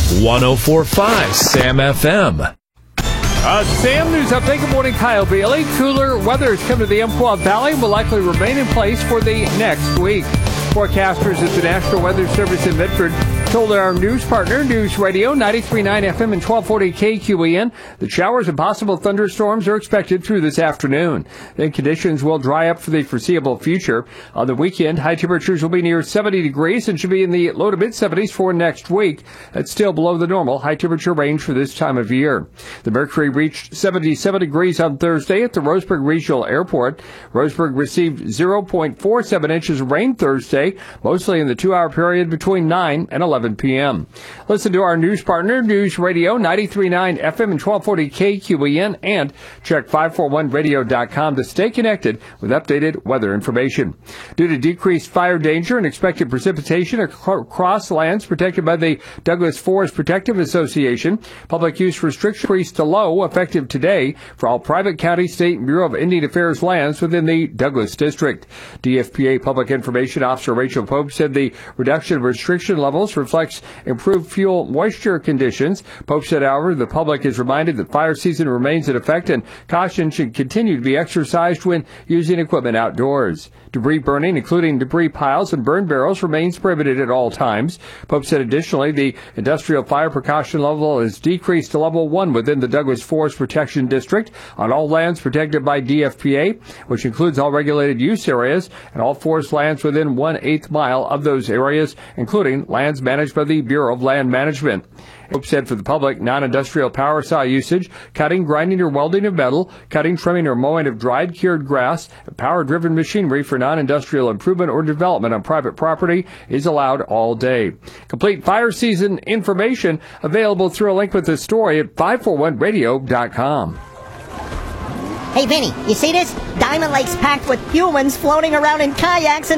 104.5 Sam FM. Sam, news update. Good morning, Kyle Bailey. Cooler weather has come to the Umpqua Valley and will likely remain in place for the next week. Forecasters at the National Weather Service in Medford told our news partner, News Radio 93.9 FM and 1240 KQEN, that showers and possible thunderstorms are expected through this afternoon. Then conditions will dry up for the foreseeable future. On the weekend, high temperatures will be near 70 degrees and should be in the low to mid-70s for next week. That's still below the normal high temperature range for this time of year. The mercury reached 77 degrees on Thursday at the Roseburg Regional Airport. Roseburg received 0.47 inches of rain Thursday, mostly in the 2-hour period between 9 and 11 p.m. Listen to our news partner, News Radio 93.9 FM and 1240 KQEN, and check 541radio.com to stay connected with updated weather information. Due to decreased fire danger and expected precipitation across lands protected by the Douglas Forest Protective Association, public use restriction increased to low effective today for all private county, state, and Bureau of Indian Affairs lands within the Douglas District. DFPA Public Information Officer Rachel Pope said the reduction of restriction levels reflects improved fuel moisture conditions. Pope said, however, the public is reminded that fire season remains in effect and caution should continue to be exercised when using equipment outdoors. Debris burning, including debris piles and burn barrels, remains prohibited at all times. Pope said additionally the industrial fire precaution level is decreased to level 1 within the Douglas Forest Protection District on all lands protected by DFPA, which includes all regulated use areas and all forest lands within 1/8 mile of those areas, including lands managed by the Bureau of Land Management. Pope said for the public, non-industrial power saw usage, cutting, grinding, or welding of metal, cutting, trimming, or mowing of dried, cured grass, and power-driven machinery for non-industrial improvement or development on private property is allowed all day. Complete fire season information available through a link with this story at 541radio.com. Hey, Vinny, you see this? Diamond Lake's packed with humans floating around in kayaks and